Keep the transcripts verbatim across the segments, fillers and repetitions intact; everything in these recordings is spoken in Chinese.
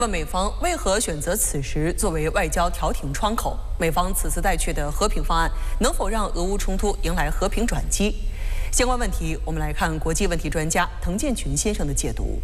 问美方为何选择此时作为外交调停窗口？美方此次带去的和平方案能否让俄乌冲突迎来和平转机？相关问题，我们来看国际问题专家滕建群先生的解读。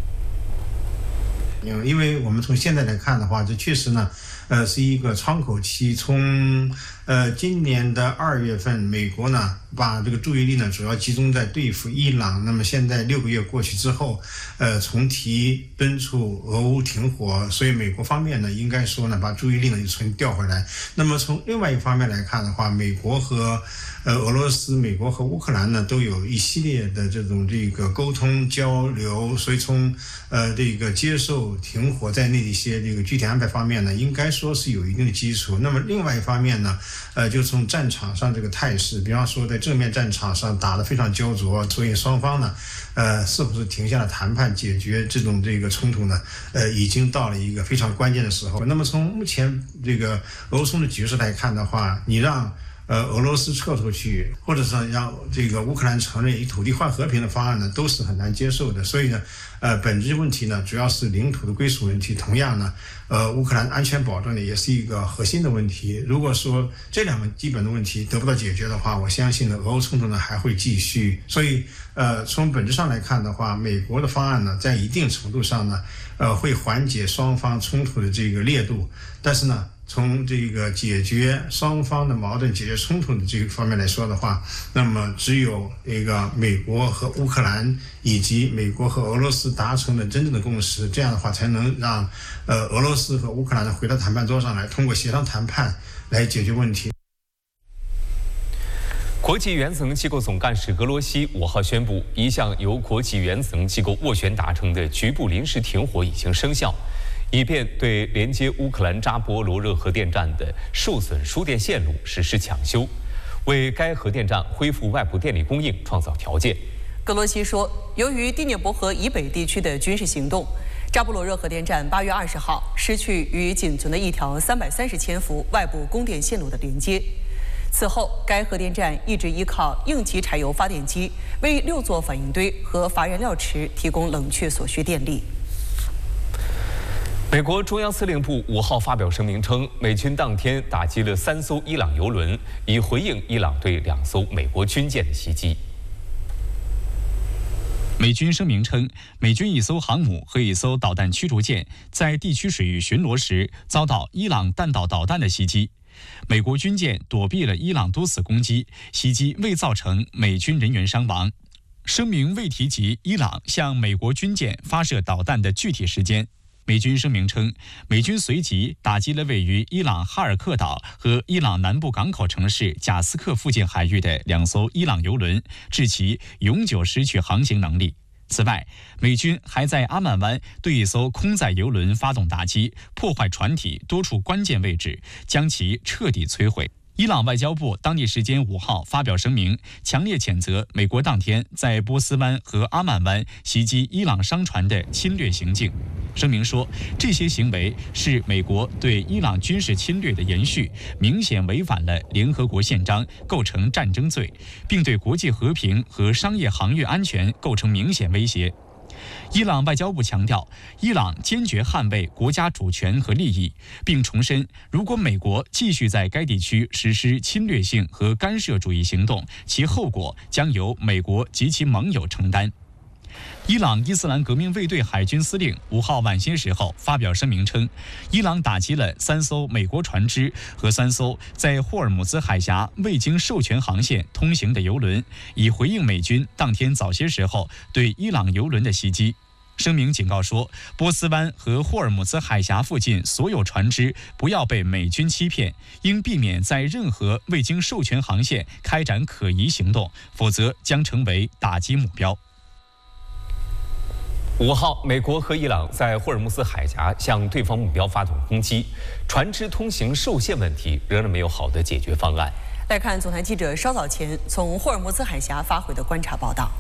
因为我们从现在来看的话，这确实呢，呃，是一个窗口期。从呃今年的二月份，美国呢把这个注意力呢主要集中在对付伊朗。那么现在六个月过去之后，呃，重提敦促俄乌停火，所以美国方面呢应该说呢把注意力呢又重新调回来。那么从另外一方面来看的话，美国和呃俄罗斯、美国和乌克兰呢都有一系列的这种这个沟通交流，所以从呃这个接受停火在内的一些这个具体安排方面呢，应该说是有一定的基础。那么另外一方面呢，呃，就从战场上这个态势，比方说在正面战场上打得非常焦灼，所以双方呢，呃，是不是停下了谈判解决这种这个冲突呢？呃，已经到了一个非常关键的时候。那么从目前这个俄乌冲的局势来看的话，你让呃，俄罗斯撤出去，或者是让这个乌克兰承认以土地换和平的方案呢，都是很难接受的。所以呢，呃，本质问题呢，主要是领土的归属问题。同样呢，呃，乌克兰安全保障呢，也是一个核心的问题。如果说这两个基本的问题得不到解决的话，我相信呢，俄乌冲突呢还会继续。所以，呃，从本质上来看的话，美国的方案呢，在一定程度上呢，呃，会缓解双方冲突的这个烈度，但是呢，从这个解决双方的矛盾、解决冲突的这个方面来说的话，那么只有这个美国和乌克兰以及美国和俄罗斯达成了真正的共识，这样的话才能让呃俄罗斯和乌克兰回到谈判桌上来，通过协商谈判来解决问题。 国际原子能机构总干事格罗西五号宣布，一项由国际原子能机构斡旋达成的局部临时停火已经生效，以便对连接乌克兰扎波罗热核电站的受损输电线路实施抢修，为该核电站恢复外部电力供应创造条件。 格罗西说，由于第聂伯河以北地区的军事行动，扎波罗热核电站八月二十号失去与仅存的一条三百三十千伏外部供电线路的连接。此后，该核电站一直依靠应急柴油发电机为六座反应堆和乏燃料池提供冷却所需电力。 美国中央司令部五号发表声明称，美军当天打击了三艘伊朗油轮，以回应伊朗对两艘美国军舰的袭击。 美军声明称，美军一艘航母和一艘导弹驱逐舰在地区水域巡逻时遭到伊朗弹道导弹的袭击，美国军舰躲避了伊朗多次攻击，袭击未造成美军人员伤亡。声明未提及伊朗向美国军舰发射导弹的具体时间。美军声明称，美军随即打击了位于伊朗哈尔克岛和伊朗南部港口城市贾斯克附近海域的两艘伊朗油轮，致其永久失去航行能力。此外，美军还在阿曼湾对一艘空载油轮发动打击，破坏船体多处关键位置，将其彻底摧毁。伊朗外交部当地时间五号发表声明，强烈谴责美国当天在波斯湾和阿曼湾袭击伊朗商船的侵略行径。声明说，这些行为是美国对伊朗军事侵略的延续，明显违反了联合国宪章，构成战争罪，并对国际和平和商业航运安全构成明显威胁。伊朗外交部强调，伊朗坚决捍卫国家主权和利益，并重申，如果美国继续在该地区实施侵略性和干涉主义行动，其后果将由美国及其盟友承担。伊朗伊斯兰革命卫队海军司令五号晚些时候发表声明称，伊朗打击了三艘美国船只和三艘在霍尔木兹海峡未经授权航线通行的油轮，以回应美军当天早些时候对伊朗油轮的袭击。声明警告说，波斯湾和霍尔木兹海峡附近所有船只不要被美军欺骗，应避免在任何未经授权航线开展可疑行动，否则将成为打击目标。 五号，美国和伊朗在霍尔木兹海峡向对方目标发动攻击，船只通行受限问题仍然没有好的解决方案。 来看总台记者稍早前从霍尔木兹海峡发回的观察报道。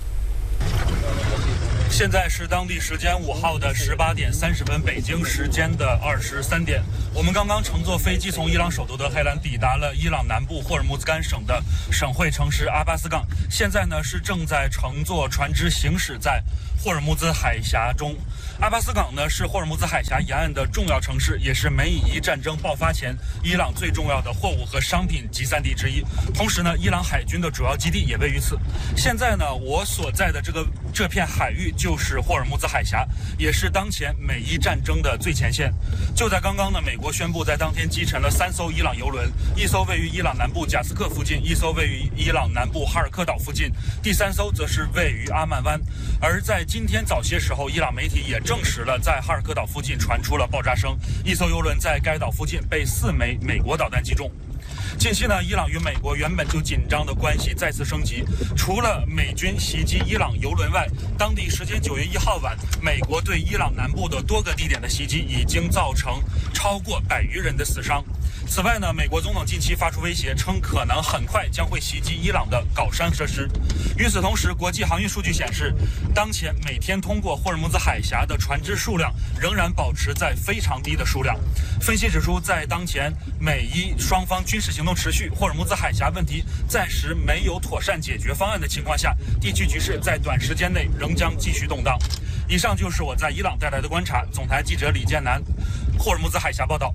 现在是当地时间五号的十八点三十分，北京时间的二十三点。我们刚刚乘坐飞机从伊朗首都德黑兰抵达了伊朗南部霍尔木兹干省的省会城市阿巴斯港。现在呢是正在乘坐船只行驶在霍尔木兹海峡中。 阿巴斯港呢是霍尔木兹海峡沿岸的重要城市，也是美以伊战争爆发前伊朗最重要的货物和商品集散地之一。同时呢，伊朗海军的主要基地也位于此。现在呢，我所在的这个这片海域就是霍尔木兹海峡，也是当前美伊战争的最前线。就在刚刚呢，美国宣布在当天击沉了三艘伊朗油轮，一艘位于伊朗南部贾斯克附近，一艘位于伊朗南部哈尔科岛附近，第三艘则是位于阿曼湾。而在今天早些时候，伊朗媒体也证实了在哈尔科岛附近传出了爆炸声，一艘油轮在该岛附近被四枚美国导弹击中。近期呢，伊朗与美国原本就紧张的关系再次升级。除了美军袭击伊朗油轮外，当地时间九月一号晚，美国对伊朗南部的多个地点的袭击已经造成超过百余人的死伤。此外呢，美国总统近期发出威胁，称可能很快将会袭击伊朗的镐山设施。与此同时，国际航运数据显示，当前每天通过霍尔木兹海峡的船只数量仍然保持在非常低的数量。分析指出，在当前美伊双方军事行动持续，霍尔木兹海峡问题暂时没有妥善解决方案的情况下，地区局势在短时间内仍将继续动荡。以上就是我在伊朗带来的观察。总台记者李建南，霍尔木兹海峡报道。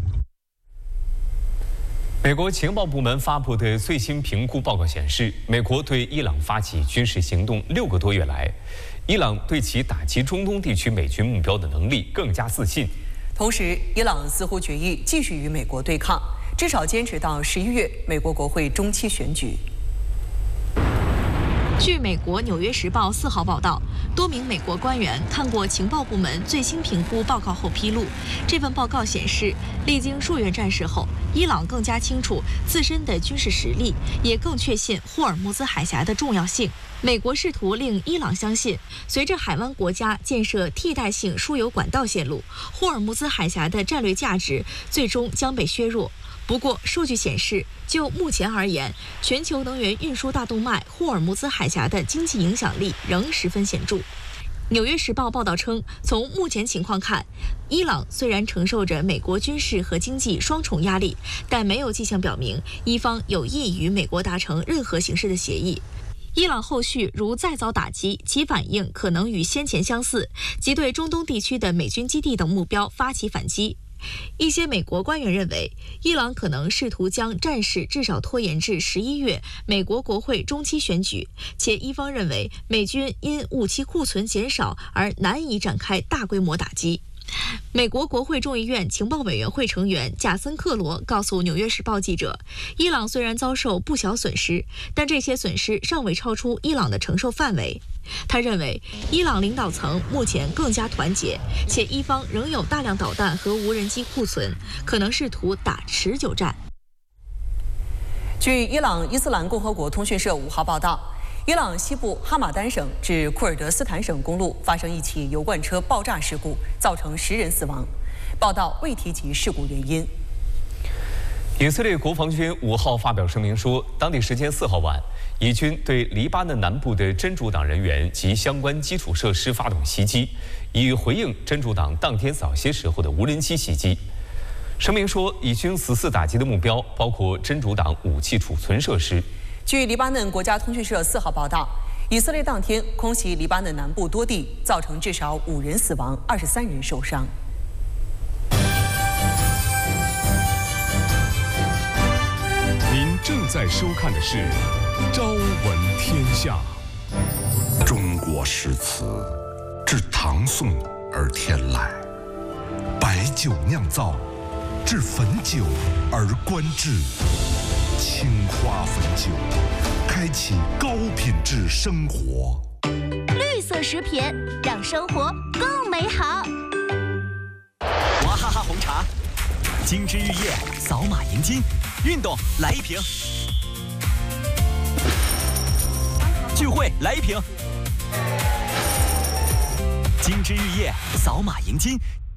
美国情报部门发布的最新评估报告显示，美国对伊朗发起军事行动六个多月来，伊朗对其打击中东地区美军目标的能力更加自信。 同时，伊朗似乎决意继续与美国对抗，至少坚持到十一月美国国会中期选举。 据美国《纽约时报》四号报道，多名美国官员看过情报部门最新评估报告后披露，这份报告显示，历经数月战事后，伊朗更加清楚自身的军事实力，也更确信霍尔木兹海峡的重要性。美国试图令伊朗相信，随着海湾国家建设替代性输油管道线路，霍尔木兹海峡的战略价值最终将被削弱。不过，数据显示，就目前而言，全球能源运输大动脉霍尔木兹海峡的经济影响力仍十分显著。《纽约时报》报道称，从目前情况看，伊朗虽然承受着美国军事和经济双重压力，但没有迹象表明伊方有意与美国达成任何形式的协议。伊朗后续如再遭打击，其反应可能与先前相似，即对中东地区的美军基地等目标发起反击。一些美国官员认为，伊朗可能试图将战事至少拖延至十一月美国国会中期选举，且伊方认为美军因武器库存减少而难以展开大规模打击。美国国会众议院情报委员会成员贾森克罗告诉《纽约时报》记者，伊朗虽然遭受不小损失，但这些损失尚未超出伊朗的承受范围。他认为，伊朗领导层目前更加团结，且伊方仍有大量导弹和无人机库存，可能试图打持久战。 据伊朗伊斯兰共和国通讯社五号报道，伊朗西部哈马丹省至库尔德斯坦省公路发生一起油罐车爆炸事故，造成十人死亡。报道未提及事故原因。 以色列国防军五号发表声明说，当地时间四号晚，以军对黎巴嫩南部的真主党人员及相关基础设施发动袭击，以回应真主党当天早些时候的无人机袭击。声明说，以军此次打击的目标包括真主党武器储存设施。 据黎巴嫩国家通讯社四号报道，以色列当天空袭黎巴嫩南部多地，造成至少五人死亡，二十三人受伤。 您正在收看的是《朝闻天下》。 中国诗词自唐宋而天来，白酒酿造，至汾酒而观之。青花汾酒，开启高品质生活。 绿色食品让生活更美好。 娃哈哈红茶，金枝玉叶，扫码赢金。运动来一瓶，聚会来一瓶。金枝玉叶，扫码赢金。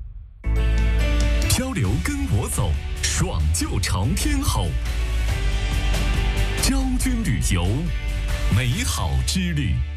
漂流跟我走，爽就朝天吼。昭君旅游，美好之旅。